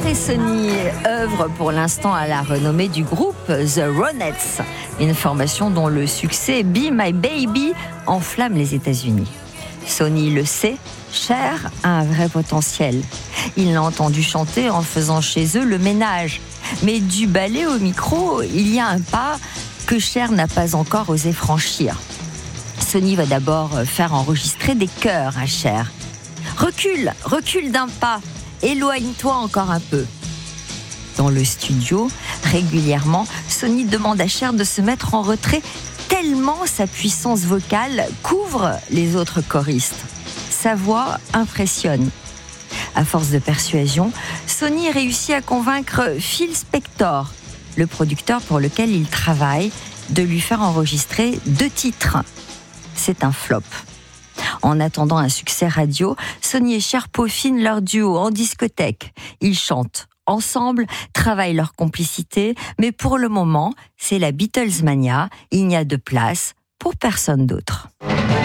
et Sony œuvrent pour l'instant à la renommée du groupe The Ronettes, une formation dont le succès Be My Baby enflamme les États-Unis. Sony le sait, Cher a un vrai potentiel. Il l'a entendu chanter en faisant chez eux le ménage. Mais du ballet au micro, il y a un pas que Cher n'a pas encore osé franchir. Sony va d'abord faire enregistrer des chœurs à Cher. Recule d'un pas, éloigne-toi encore un peu. Dans le studio, régulièrement, Sony demande à Cher de se mettre en retrait tellement sa puissance vocale couvre les autres choristes. Sa voix impressionne. À force de persuasion, Sony réussit à convaincre Phil Spector, le producteur pour lequel il travaille, de lui faire enregistrer 2 titres. C'est un flop. En attendant un succès radio, Sony et Cher peaufinent leur duo en discothèque. Ils chantent ensemble, travaillent leur complicité, mais pour le moment, c'est la Beatlesmania. Il n'y a de place pour personne d'autre.